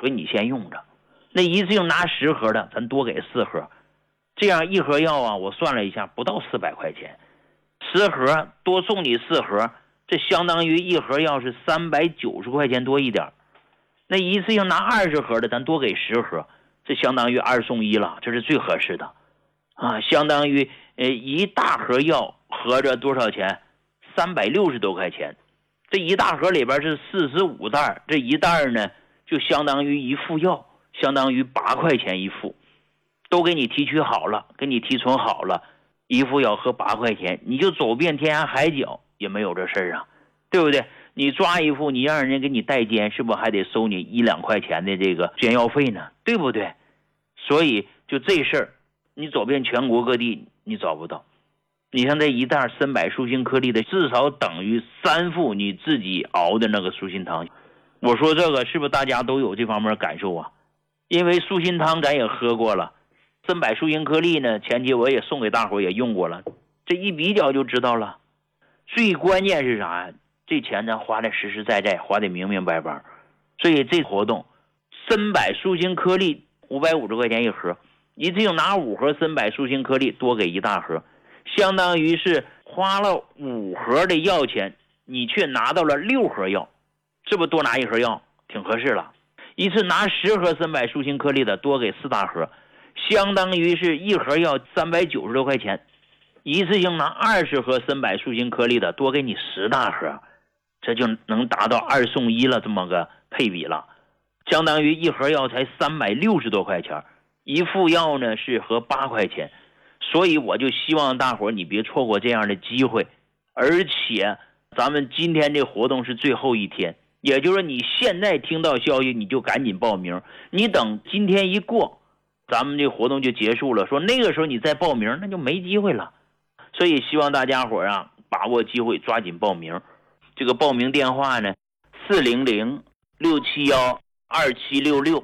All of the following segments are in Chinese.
盒你先用着，那一次性拿10盒的咱多给4盒，这样1盒药啊，我算了一下不到400块钱，10盒多送你4盒，这相当于1盒药是390块钱多一点。那一次性拿20盒的咱多给10盒，这相当于2送1了，这是最合适的啊，相当于一大盒药合着多少钱？360多块钱。这一大盒里边是45袋，这一袋呢就相当于一副药，相当于8块钱一副，都给你提取好了，给你提存好了，一副药合8块钱，你就走遍天涯海角也没有这事儿啊，对不对？你抓一副，你让人家给你代监，是不是还得收你1-2块钱的这个监药费呢？对不对？所以就这事儿，你走遍全国各地你找不到。你像这一袋参柏舒心颗粒的，至少等于3副你自己熬的那个舒心汤。我说这个是不是大家都有这方面感受啊？因为舒心汤咱也喝过了，参柏舒心颗粒呢，前期我也送给大伙也用过了，这一比较就知道了。最关键是啥呀？这钱咱花的实实在在，花的明明白白。所以这活动，参柏舒心颗粒550块钱一盒，一次性拿5盒参柏舒心颗粒，多给1大盒，相当于是花了5盒的药钱，你却拿到了6盒药，是不是多拿1盒药？挺合适了。一次拿10盒参柏舒心颗粒的，多给4大盒，相当于是1盒药390多块钱。一次性拿20盒参柏舒心颗粒的，多给你10大盒，这就能达到2送1了，这么个配比了，相当于1盒药才360多块钱，一副药呢是合8块钱。所以我就希望大伙你别错过这样的机会，而且咱们今天这活动是最后一天，也就是你现在听到消息你就赶紧报名，你等今天一过，咱们这活动就结束了，说那个时候你再报名那就没机会了。所以希望大家伙啊把握机会，抓紧报名。这个报名电话呢400-671-2766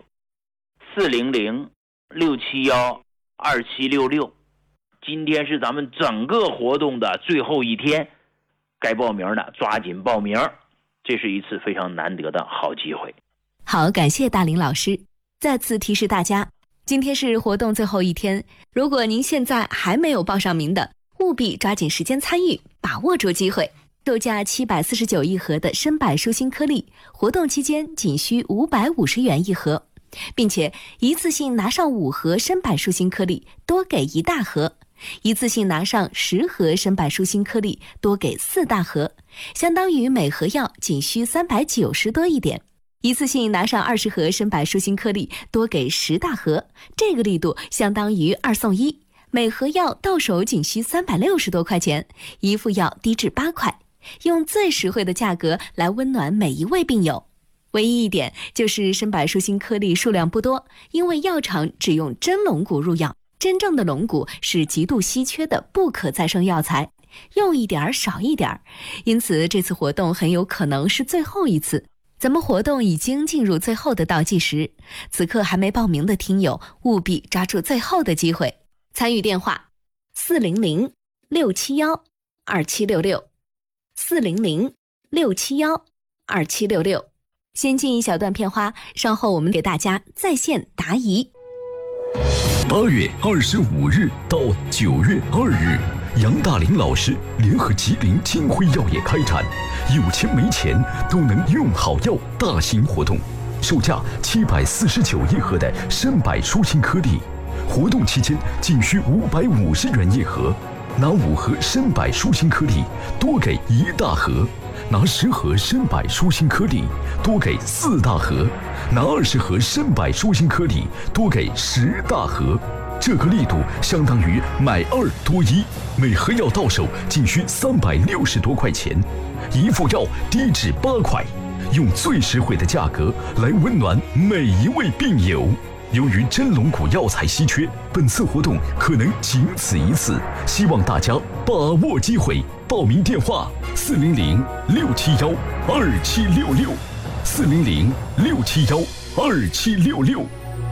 400-671-2766。今天是咱们整个活动的最后一天，该报名的抓紧报名，这是一次非常难得的好机会。 好，感谢大林老师。再次提示大家，今天是活动最后一天，如果您现在还没有报上名的，务必抓紧时间参与，把握住机会。售价749一盒的参柏舒心颗粒，活动期间仅需550元一盒，并且一次性拿上5盒参柏舒心颗粒，多给1大盒；一次性拿上10盒参柏舒心颗粒，多给4大盒，相当于每盒药仅需390多一点。一次性拿上20盒参柏舒心颗粒，多给10大盒，这个力度相当于2送1，每盒药到手仅需360多块钱，一副药低至8块，用最实惠的价格来温暖每一位病友。唯一一点就是参柏舒心颗粒数量不多，因为药厂只用真龙骨入药，真正的龙骨是极度稀缺的不可再生药材，用一点少一点，因此这次活动很有可能是最后一次。咱们活动已经进入最后的倒计时，此刻还没报名的听友务必抓住最后的机会。参与电话400-671-2766 400-671-2766。先进一小段片花，稍后我们给大家在线答疑。 8月25日到9月2日，杨大林老师联合吉林金辉药业开展有钱没钱都能用好药大型活动，售价749一盒的参柏舒心颗粒，活动期间仅需550元一盒，拿5盒参柏舒心颗粒多给1大盒，拿10盒参柏舒心颗粒多给4大盒，拿20盒参柏舒心颗粒多给10大盒，这个力度相当于买2多1，每盒药到手仅需360多块钱，一副药低至8块，用最实惠的价格来温暖每一位病友。由于真龙骨药材稀缺，本次活动可能仅此一次，希望大家把握机会。报名电话400-671-2766 400-671-2766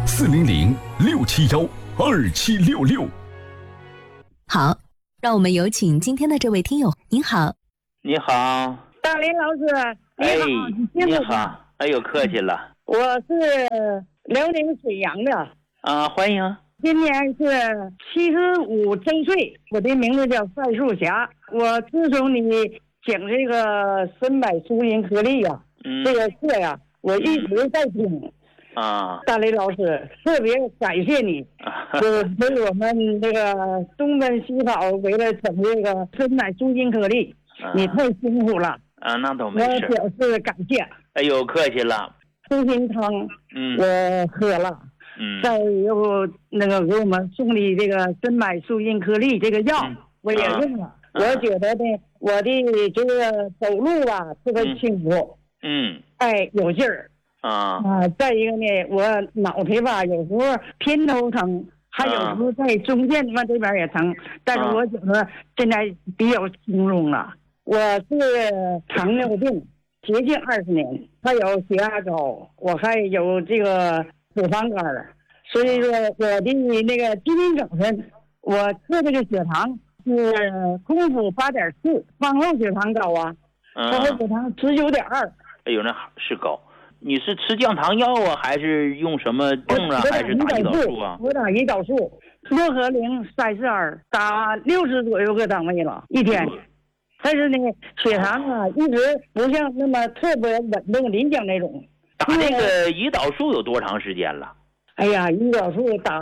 400-671-2766。 好，让我们有请今天的这位听友。您好。 你好， 大林老师，你好， 你好，哎呦，客气了。 我是辽宁沈阳的啊，欢迎。 今年是75周岁，我的名字叫范树霞。我自从你讲这个深百舒音颗粒呀，这个课呀，我一直在听。大雷老师，特别感谢你，给我们这个东奔西跑，为了整这个深百舒音颗粒，你太辛苦了。 那倒没事。 我表示感谢。 哎呦，客气了。 舒心汤，我喝了。再又那个给我们送的这个深百舒音颗粒这个药，我也用了。我觉得呢，我的这个走路吧特别轻浮，有劲儿。再一个呢，我脑袋吧有时候偏头疼，还有时候在中间嘛这边也疼，但是我觉得现在比较轻松了。我是糖尿病，接近20年，还有血压高，我还有这个脂肪肝，所以说我的那个今天早晨我测这个血糖是空腹8.4，饭后血糖高啊，饭后血糖19.2。 哎呦，那是高。你是吃降糖药啊，还是用什么症啊，还是打胰岛素啊？ 我打胰岛素，洛和灵342，打60左右个单位了一天。但是呢，血糖啊一直不像那么特别稳定，您讲那种。 打这个胰岛素有多长时间了？ 哎呀，胰岛素打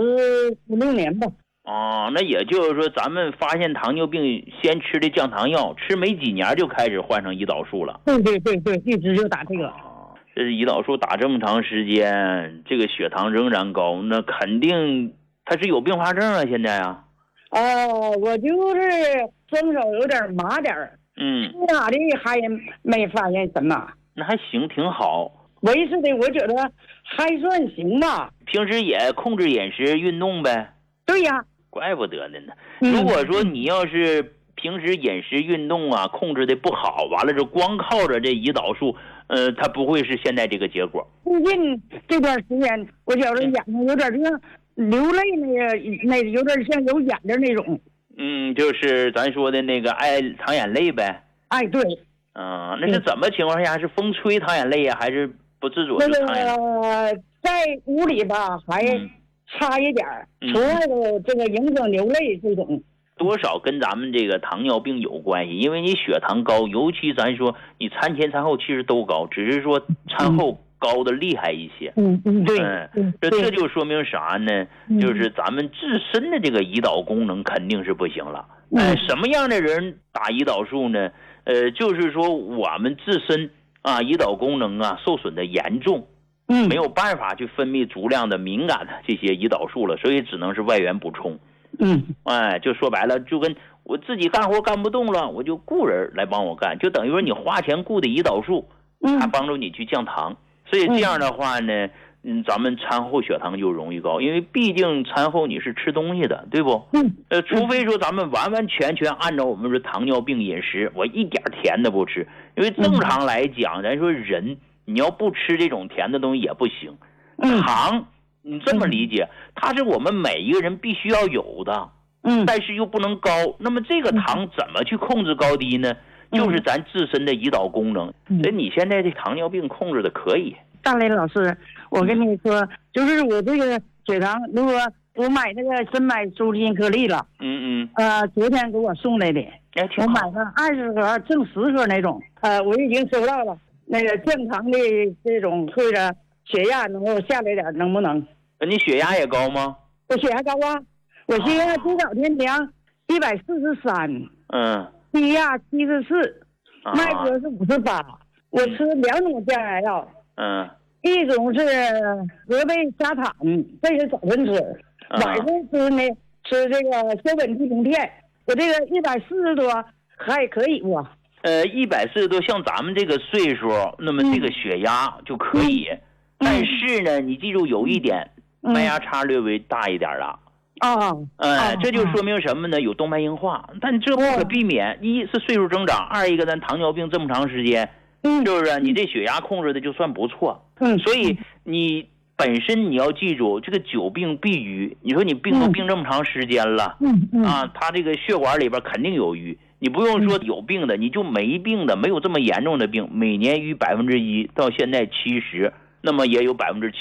15、16年吧。 那也就是说，咱们发现糖尿病先吃的降糖药，吃没几年就开始换成胰岛素了。 对，一直就打这个。 这胰岛素打这么长时间，这个血糖仍然高，那肯定他是有并发症啊！现在啊。 我就是双手有点麻点儿。其他的还没发现什么。 那还行，挺好。 维持的我觉得还算行吧。 平时也控制饮食运动呗。 对呀。 怪不得呢。如果说你要是平时饮食运动啊控制的不好，完了就光靠着这胰岛素，它不会是现在这个结果。 最近这段时间，我觉得眼睛有点像流泪那有点像有眼的那种。 就是咱说的那个淌眼泪呗。 对。 那是怎么情况下？是风吹淌眼泪呀，还是不自主就淌眼泪？ 在屋里吧，还差一点，除外的这个影响流泪这种。 多少跟咱们这个糖尿病有关系，因为你血糖高，尤其咱说你餐前餐后其实都高，只是说餐后高的厉害一些。这就说明啥呢？就是咱们自身的这个胰岛功能肯定是不行了。什么样的人打胰岛素呢？就是说我们自身胰岛功能受损的严重，没有办法去分泌足量的敏感的这些胰岛素了，所以只能是外源补充。就说白了，就跟我自己干活干不动了，我就雇人来帮我干，就等于说你花钱雇的胰岛素，它帮助你去降糖。所以这样的话呢，咱们餐后血糖就容易高，因为毕竟餐后你是吃东西的，对不？除非说咱们完完全全按照我们说糖尿病饮食，我一点甜的不吃，因为正常来讲，咱说人你要不吃这种甜的东西也不行。糖你这么理解，它是我们每一个人必须要有的，但是又不能高。那么这个糖怎么去控制高低呢？就是咱自身的胰岛功能。所以你现在这糖尿病控制的可以。 大雷老师，我跟你说，就是我这个血糖，如果我买那个深百舒音颗粒了，昨天给我送来的，我买了20盒，挣10盒那种，我已经收到了。那个正常的这种或者血压能够下来点，能不能？ 你血压也高吗？ 我血压高啊，我血压多少天量143，低压74，脉搏是58。我吃2种降压药，一种是格贝沙坦，这是早晨吃，晚上吃呢吃这个硝苯地平片。我这个140多还可以不 ？140多，像咱们这个岁数，那么这个血压就可以。但是呢，你记住有一点，脉压差略微大一点了。这就说明什么呢？有动脉硬化，但这不可避免。一是岁数增长，二一个咱糖尿病这么长时间，是不是？你这血压控制的就算不错。所以你本身你要记住，这个久病必愈。你说你病都病这么长时间了，他这个血管里边肯定有瘀。你不用说有病的，你就没病的，没有这么严重的病，每年逾1%到现在70%， 那么也有70%。